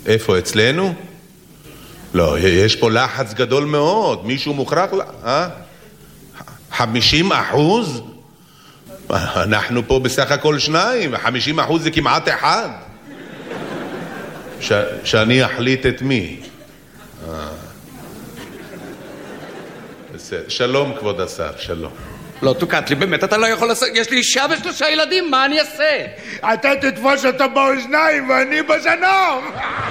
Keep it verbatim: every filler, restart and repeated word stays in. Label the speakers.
Speaker 1: איפה, אצלנו? לא, יש פה לחץ גדול מאוד. מישהו מוכרח, אה? חמישים אחוז? אנחנו פה בסך הכל שניים, חמישים אחוז זה כמעט אחד. ש... שאני אחליט את מי. אה. שלום כבוד השר, שלום.
Speaker 2: לא תוקעת לי, באמת אתה לא יכול לעשות, יש לי אישה ושלושה ילדים, מה אני אעשה?
Speaker 3: אתה תתפוס אותו באוזניים ואני בזנוב.